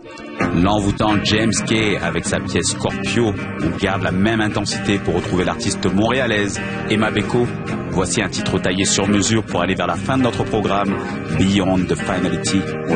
L'envoûtant James Kay avec sa pièce Scorpio, on garde la même intensité pour retrouver l'artiste montréalaise Emma Beko. Voici un titre taillé sur mesure pour aller vers la fin de notre programme, Beyond the Finality.